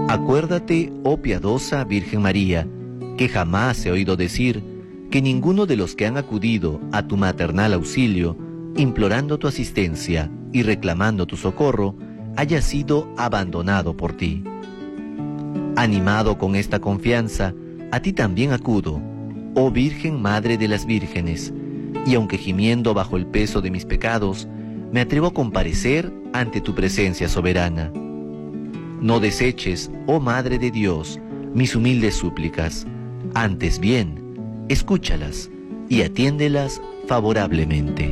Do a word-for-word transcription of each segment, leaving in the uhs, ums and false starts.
Acuérdate, oh piadosa Virgen María, que jamás he oído decir que ninguno de los que han acudido a tu maternal auxilio, implorando tu asistencia y reclamando tu socorro, haya sido abandonado por ti. Animado con esta confianza, a ti también acudo, oh Virgen Madre de las Vírgenes, y aunque gimiendo bajo el peso de mis pecados, me atrevo a comparecer ante tu presencia soberana. No deseches, oh Madre de Dios, mis humildes súplicas, antes bien, escúchalas y atiéndelas favorablemente.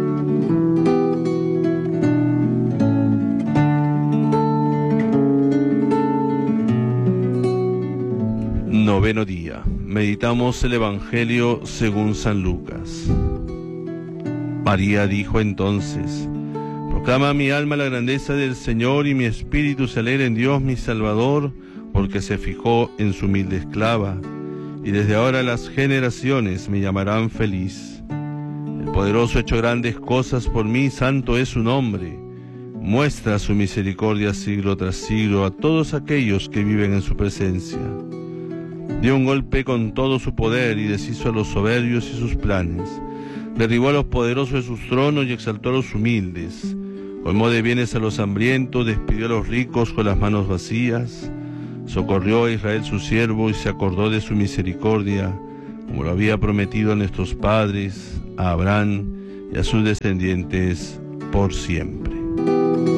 Noveno día. Meditamos el Evangelio según San Lucas. María dijo entonces: proclama mi alma la grandeza del Señor, y mi espíritu se alegra en Dios mi Salvador, porque se fijó en su humilde esclava. Y desde ahora las generaciones me llamarán feliz. El poderoso ha hecho grandes cosas por mí, santo es su nombre. Muestra su misericordia siglo tras siglo a todos aquellos que viven en su presencia. Dio un golpe con todo su poder y deshizo a los soberbios y sus planes. Derribó a los poderosos de sus tronos y exaltó a los humildes. Colmó de bienes a los hambrientos, despidió a los ricos con las manos vacías. Socorrió a Israel su siervo y se acordó de su misericordia, como lo había prometido a nuestros padres, a Abraham y a sus descendientes por siempre.